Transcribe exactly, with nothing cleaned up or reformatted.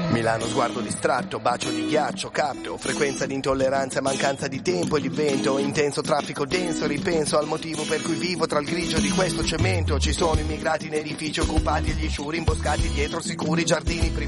Milano, sguardo distratto, bacio di ghiaccio, capto, frequenza di intolleranza, mancanza di tempo e di vento, intenso traffico denso, ripenso al motivo per cui vivo tra il grigio di questo cemento. Ci sono immigrati in edifici occupati e gli sciuri imboscati dietro sicuri giardini privati.